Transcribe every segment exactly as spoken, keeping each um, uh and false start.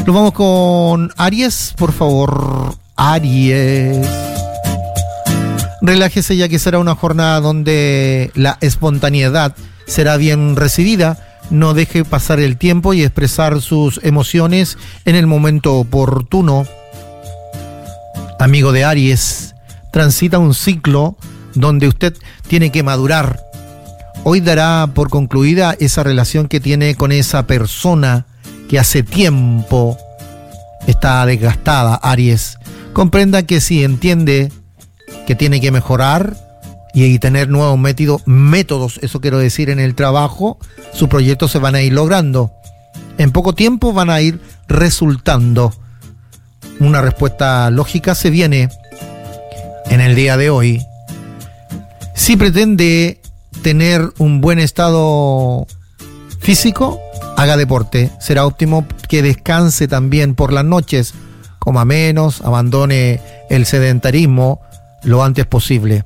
Nos vamos con Aries, por favor. Aries. Relájese, ya que será una jornada donde la espontaneidad será bien recibida. No deje pasar el tiempo y expresar sus emociones en el momento oportuno. Amigo de Aries, transita un ciclo donde usted tiene que madurar. Hoy dará por concluida esa relación que tiene con esa persona que hace tiempo está desgastada. Aries, comprenda que si entiende que tiene que mejorar y tener nuevos métodos, métodos, eso quiero decir, en el trabajo, sus proyectos se van a ir logrando. En poco tiempo van a ir resultando. Una respuesta lógica se viene en el día de hoy. Si pretende tener un buen estado físico, haga deporte. Será óptimo que descanse también por las noches, coma menos, abandone el sedentarismo lo antes posible.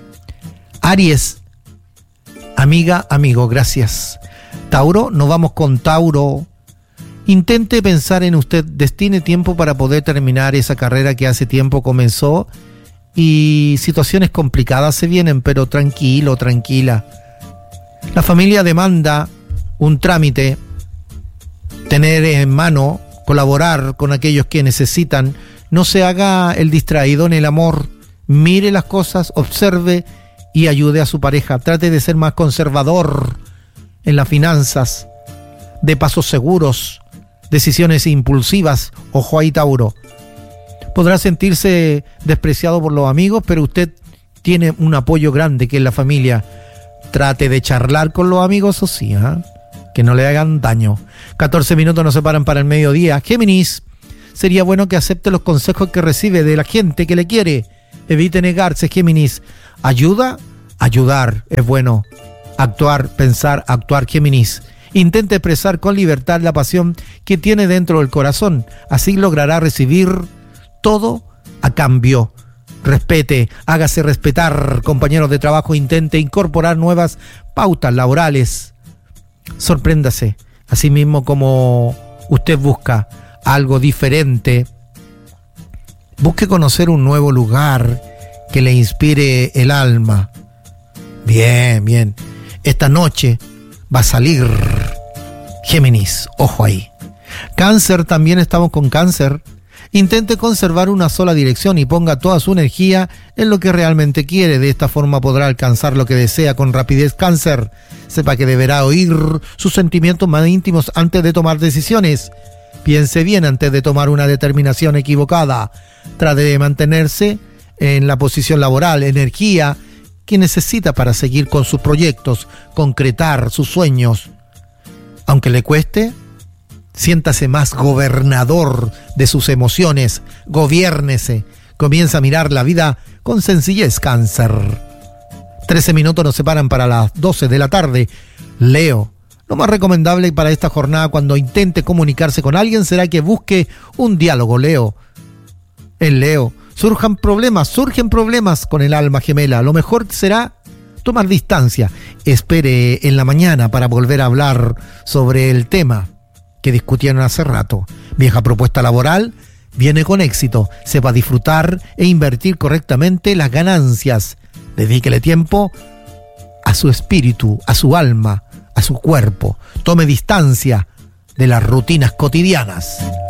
Aries, amiga, amigo, gracias. Tauro, nos vamos con Tauro. Intente pensar en usted, destine tiempo para poder terminar esa carrera que hace tiempo comenzó, y situaciones complicadas se vienen, pero tranquilo, tranquila. La familia demanda un trámite, tener en mano, colaborar con aquellos que necesitan. No se haga el distraído en el amor, mire las cosas, observe y ayude a su pareja. Trate de ser más conservador en las finanzas, de pasos seguros, decisiones impulsivas. Ojo ahí, Tauro. Podrá sentirse despreciado por los amigos, pero usted tiene un apoyo grande que es la familia. Trate de charlar con los amigos, eso sí, ¿eh? Que no le hagan daño. catorce minutos nos separan para el mediodía. Géminis, sería bueno que acepte los consejos que recibe de la gente que le quiere. Evite negarse, Géminis. Ayuda, ayudar, es bueno. Actuar, pensar, actuar, Géminis. Intente expresar con libertad la pasión que tiene dentro del corazón. Así logrará recibir todo a cambio. Respete, hágase respetar, compañeros de trabajo. Intente incorporar nuevas pautas laborales. Sorpréndase, así mismo como usted busca algo diferente. Busque conocer un nuevo lugar que le inspire el alma. Bien, bien. Esta noche va a salir Géminis, ojo ahí. Cáncer, también estamos con Cáncer. Intente conservar una sola dirección y ponga toda su energía en lo que realmente quiere. De esta forma podrá alcanzar lo que desea con rapidez. Cáncer, sepa que deberá oír sus sentimientos más íntimos antes de tomar decisiones. Piense bien antes de tomar una determinación equivocada. Trate de mantenerse en la posición laboral, energía que necesita para seguir con sus proyectos, concretar sus sueños. Aunque le cueste, siéntase más gobernador de sus emociones, gobiérnese, comienza a mirar la vida con sencillez, Cáncer. trece minutos nos separan para las doce de la tarde. Leo, lo más recomendable para esta jornada cuando intente comunicarse con alguien será que busque un diálogo, Leo. En Leo, surjan problemas, surgen problemas con el alma gemela. Lo mejor será tomar distancia. Espere en la mañana para volver a hablar sobre el tema que discutieron hace rato. Vieja propuesta laboral viene con éxito. Sepa disfrutar e invertir correctamente las ganancias. Dedíquele tiempo a su espíritu, a su alma, a su cuerpo. Tome distancia de las rutinas cotidianas.